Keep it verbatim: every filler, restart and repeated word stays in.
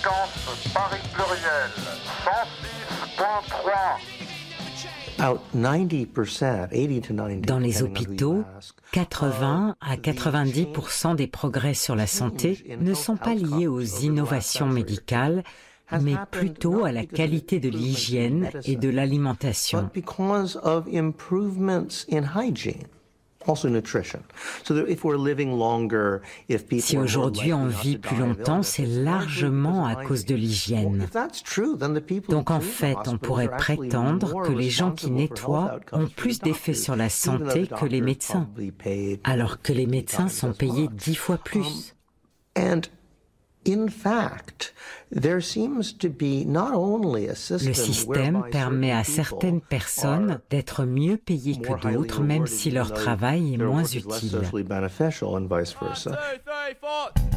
Fréquence Paris pluriel, cent six point trois. Dans les hôpitaux, quatre-vingts à quatre-vingt-dix pour cent des progrès sur la santé ne sont pas liés aux innovations médicales, mais plutôt à la qualité de l'hygiène et de l'alimentation. Si aujourd'hui on vit plus longtemps, c'est largement à cause de l'hygiène. Donc en fait, on pourrait prétendre que les gens qui nettoient ont plus d'effet sur la santé que les médecins, alors que les médecins sont payés dix fois plus. Le système permet à certaines personnes d'être mieux payées que d'autres, même si leur travail est moins utile.